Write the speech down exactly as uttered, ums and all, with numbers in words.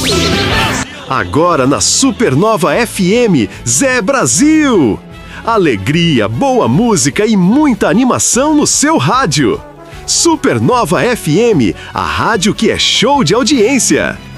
Agora na Supernova F M, Zé Brasil! Alegria, boa música e muita animação no seu rádio. Supernova F M, a rádio que é show de audiência.